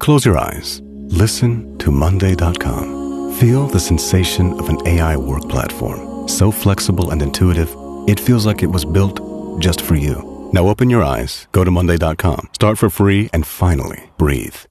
close your eyes. Listen to Monday.com. Feel the sensation of an AI work platform. So flexible and intuitive, it feels like it was built just for you. Now open your eyes, go to Monday.com, start for free, and finally breathe.